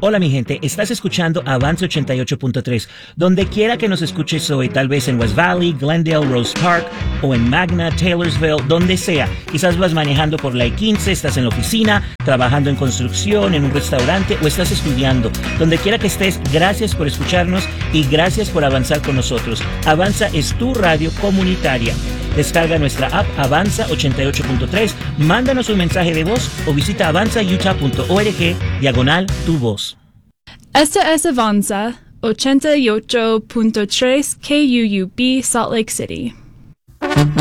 Hola mi gente, estás escuchando Avanza 88.3. Donde quiera que nos escuches hoy, tal vez en West Valley, Glendale, Rose Park o en Magna, Taylorsville, donde sea. Quizás vas manejando por la I-15, estás en la oficina, trabajando en construcción, en un restaurante o estás estudiando. Donde quiera que estés, gracias por escucharnos y gracias por avanzar con nosotros. Avanza es tu radio comunitaria. Descarga nuestra app Avanza 88.3, mándanos un mensaje de voz o visita avanzautah.org/tu voz. Esta es Avanza 88.3 KUUB Salt Lake City.